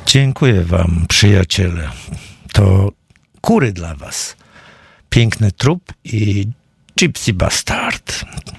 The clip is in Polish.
Dziękuję wam, przyjaciele. To kury dla was. Piękny trup i Gypsy Bastard.